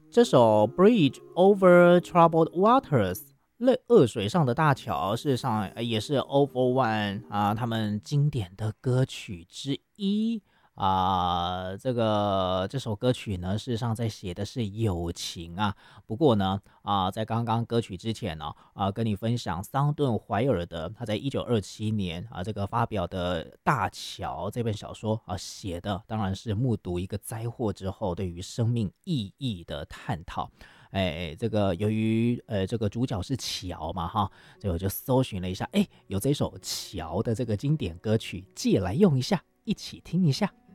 这首《Bridge Over Troubled Waters》恶水上的大桥，事实上也是 Over One 他们经典的歌曲之一这首歌曲呢，事实上在写的是友情啊。不过呢在刚刚歌曲之前呢跟你分享桑顿怀尔的他在1927年这个发表的《大桥》这本小说写的当然是目睹一个灾祸之后对于生命意义的探讨。这个由于这个主角是乔嘛所以我就搜寻了一下，有这首乔的这个经典歌曲，借来用一下，一起听一下。